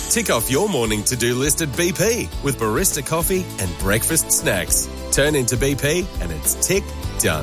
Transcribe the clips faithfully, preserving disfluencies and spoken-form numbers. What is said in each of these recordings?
Tick off your morning to-do list at B P with barista coffee and breakfast snacks. Turn into B P and it's tick done.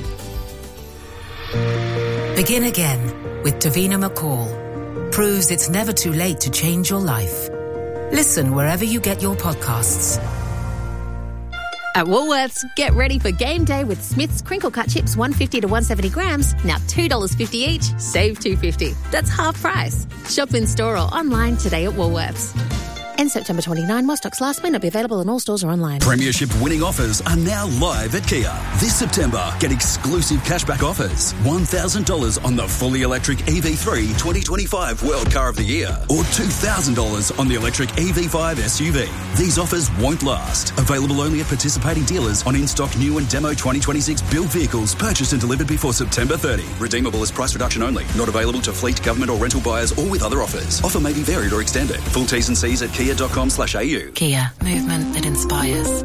Begin again with Davina McCall. Proves it's never too late to change your life. Listen wherever you get your podcasts. At Woolworths, get ready for game day with Smith's Crinkle Cut Chips one hundred fifty to one hundred seventy grams, now two dollars fifty each, save two dollars fifty. That's half price. Shop in store or online today at Woolworths. End September twenty-ninth. More stocks last may not be available in all stores or online. Premiership winning offers are now live at Kia. This September, get exclusive cashback offers. one thousand dollars on the fully electric E V three twenty twenty-five World Car of the Year or two thousand dollars on the electric E V five S U V. These offers won't last. Available only at participating dealers on in-stock new and demo twenty twenty-six built vehicles purchased and delivered before September thirtieth. Redeemable as price reduction only. Not available to fleet, government or rental buyers or with other offers. Offer may be varied or extended. Full T's and C's at kia dot com slash a u. Kia, movement that inspires.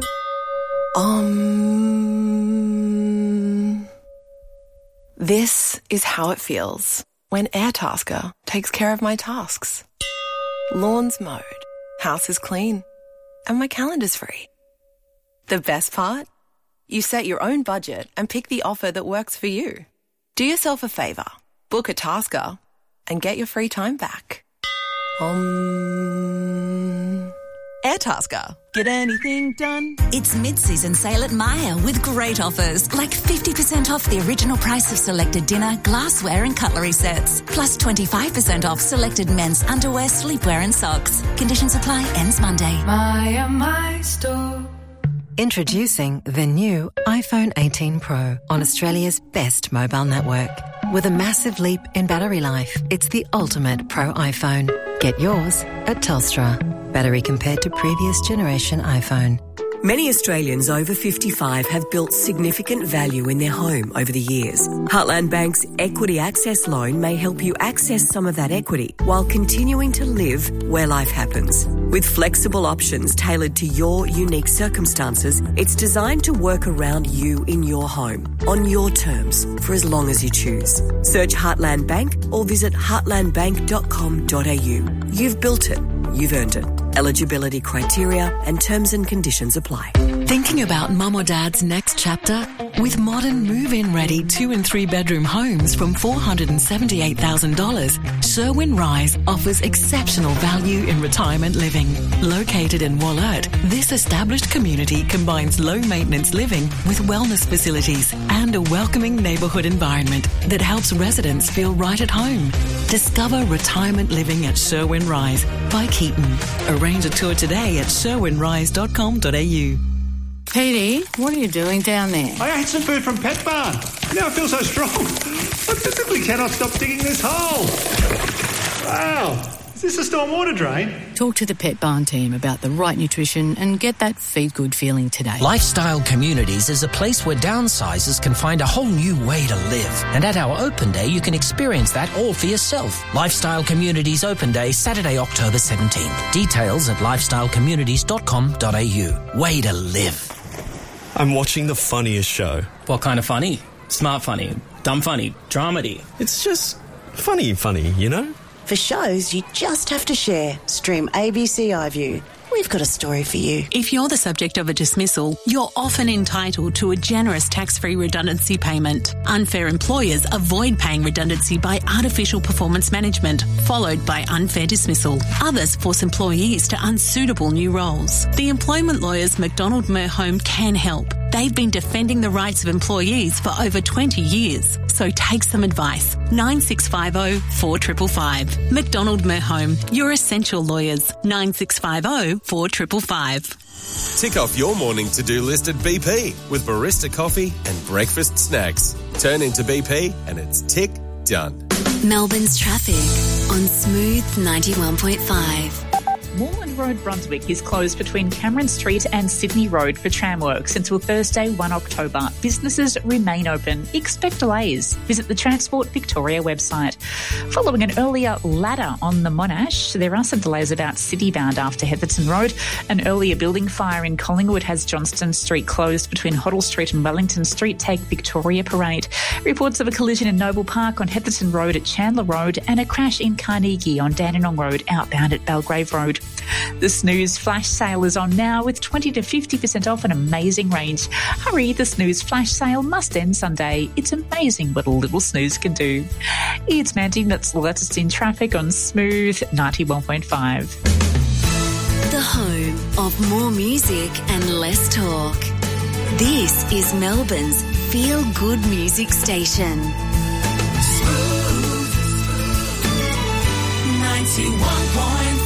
Um, this is how it feels when Airtasker takes care of my tasks. Lawn's mowed, house is clean, and my calendar's free. The best part? You set your own budget and pick the offer that works for you. Do yourself a favour, book a Tasker, and get your free time back. Um... Airtasker. Get anything done? It's mid-season sale at Myer with great offers, like fifty percent off the original price of selected dinner, glassware and cutlery sets, plus twenty-five percent off selected men's underwear, sleepwear and socks. Conditions apply, ends Monday. Myer, my store. Introducing the new iPhone eighteen Pro on Australia's best mobile network. With a massive leap in battery life, it's the ultimate Pro iPhone. Get yours at Telstra. Battery compared to previous generation iPhone. Many Australians over fifty-five have built significant value in their home over the years. Heartland Bank's Equity Access Loan may help you access some of that equity while continuing to live where life happens. With flexible options tailored to your unique circumstances, it's designed to work around you in your home, on your terms, for as long as you choose. Search Heartland Bank or visit heartland bank dot com dot a u. You've built it. You've earned it. Eligibility criteria and terms and conditions apply. Thinking about mum or dad's next chapter? With modern move-in ready two and three bedroom homes from four hundred seventy-eight thousand dollars, Sherwin Rise offers exceptional value in retirement living. Located in Wollert, this established community combines low-maintenance living with wellness facilities and a welcoming neighbourhood environment that helps residents feel right at home. Discover retirement living at Sherwin Rise by Keaton. Arrange a tour today at sherwin rise dot com dot a u. Petey, what are you doing down there? I ate some food from Pet Barn. Now I feel so strong. I physically cannot stop digging this hole. Wow. Is this a storm water drain? Talk to the Pet Barn team about the right nutrition and get that feed good feeling today. Lifestyle Communities is a place where downsizers can find a whole new way to live. And at our open day, you can experience that all for yourself. Lifestyle Communities Open Day, Saturday, October seventeenth. Details at lifestyle communities dot com dot a u. Way to live. I'm watching the funniest show. What kind of funny? Smart funny, dumb funny, dramedy. It's just funny funny, you know? For shows you just have to share, stream A B C iView. We've got a story for you. If you're the subject of a dismissal, you're often entitled to a generous tax-free redundancy payment. Unfair employers avoid paying redundancy by artificial performance management, followed by unfair dismissal. Others force employees to unsuitable new roles. The employment lawyers McDonald Merhome can help. They've been defending the rights of employees for over twenty years. So take some advice. nine six five zero, four five five five. McDonald Merhome, your essential lawyers. nine six five zero, four five five five. Tick off your morning to-do list at B P with barista coffee and breakfast snacks. Turn into B P and it's tick done. Melbourne's traffic on Smooth ninety-one point five. Moreland Road, Brunswick is closed between Cameron Street and Sydney Road for tramworks until Thursday, the first of October. Businesses remain open. Expect delays. Visit the Transport Victoria website. Following an earlier ladder on the Monash, there are some delays about City-bound after Heatherton Road. An earlier building fire in Collingwood has Johnston Street closed between Hoddle Street and Wellington Street. Take Victoria Parade. Reports of a collision in Noble Park on Heatherton Road at Chandler Road and a crash in Carnegie on Dandenong Road outbound at Belgrave Road. Road. The Snooze Flash Sale is on now with twenty to fifty percent off an amazing range. Hurry, the Snooze Flash Sale must end Sunday. It's amazing what a little snooze can do. It's Mandy, that's latest in traffic on Smooth ninety-one point five. The home of more music and less talk. This is Melbourne's Feel Good Music Station. Smooth ninety-one point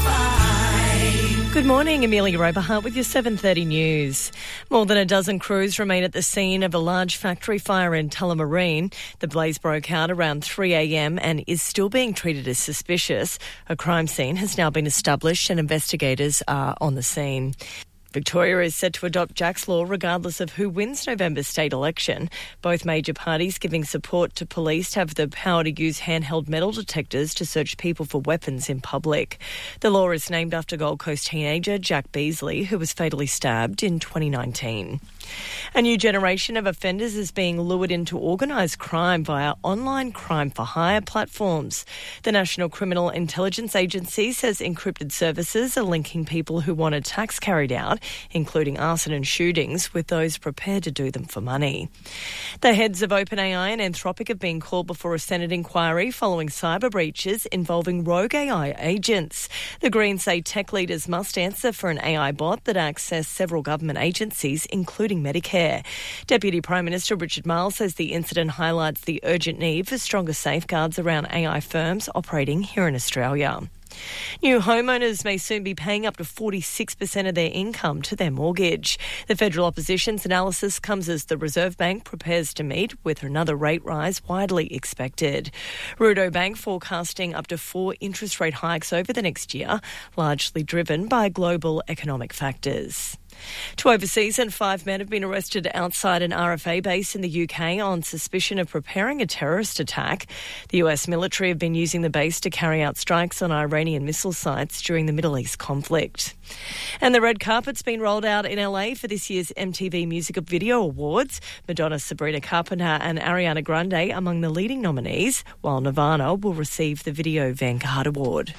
five. Good morning, Amelia Oberhart with your seven thirty news. More than a dozen crews remain at the scene of a large factory fire in Tullamarine. The blaze broke out around three a.m. and is still being treated as suspicious. A crime scene has now been established and investigators are on the scene. Victoria is set to adopt Jack's Law regardless of who wins November's state election. Both major parties giving support to police have the power to use handheld metal detectors to search people for weapons in public. The law is named after Gold Coast teenager Jack Beasley, who was fatally stabbed in twenty nineteen. A new generation of offenders is being lured into organised crime via online crime-for-hire platforms. The National Criminal Intelligence Agency says encrypted services are linking people who want a tax carried out, including arson and shootings, with those prepared to do them for money. The heads of OpenAI and Anthropic have been called before a Senate inquiry following cyber breaches involving rogue A I agents. The Greens say tech leaders must answer for an A I bot that accessed several government agencies, including Medicare. Deputy Prime Minister Richard Marles says the incident highlights the urgent need for stronger safeguards around A I firms operating here in Australia. New homeowners may soon be paying up to forty-six percent of their income to their mortgage. The federal opposition's analysis comes as the Reserve Bank prepares to meet with another rate rise widely expected. Rudo Bank forecasting up to four interest rate hikes over the next year, largely driven by global economic factors. To overseas, and five men have been arrested outside an R F A base in the U K on suspicion of preparing a terrorist attack. The U S military have been using the base to carry out strikes on Iranian missile sites during the Middle East conflict. And the red carpet's been rolled out in L A for this year's M T V Music Video Awards. Madonna, Sabrina Carpenter and Ariana Grande among the leading nominees, while Nirvana will receive the Video Vanguard Award.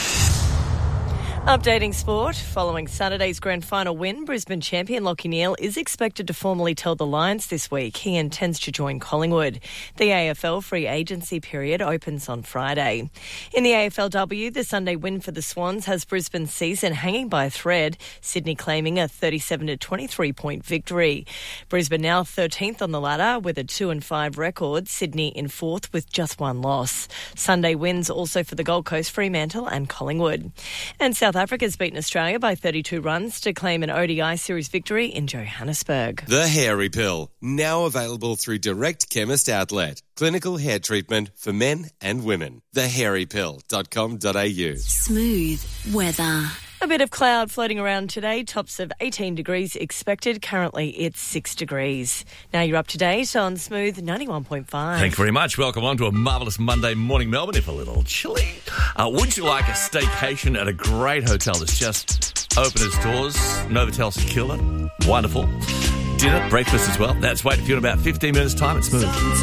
Updating sport. Following Saturday's grand final win, Brisbane champion Lachie Neale is expected to formally tell the Lions this week he intends to join Collingwood. The A F L free agency period opens on Friday. In the A F L W, the Sunday win for the Swans has Brisbane's season hanging by a thread, Sydney claiming a thirty-seven to twenty-three point victory. Brisbane now thirteenth on the ladder with a two and five record, Sydney in fourth with just one loss. Sunday wins also for the Gold Coast, Fremantle and Collingwood. And South South Africa's beaten Australia by thirty-two runs to claim an O D I series victory in Johannesburg. The Hairy Pill, now available through Direct Chemist Outlet. Clinical hair treatment for men and women. the hairy pill dot com dot a u. Smooth weather. A bit of cloud floating around today, tops of eighteen degrees expected. Currently it's six degrees. Now you're up to date on Smooth ninety-one point five. Thank you very much. Welcome on to a marvellous Monday morning, Melbourne, if a little chilly. Uh, would you like a staycation at a great hotel that's just opened its doors? Novotel Secure. Wonderful. Dinner, breakfast as well. That's waiting for you in about fifteen minutes' time. It's Smooth.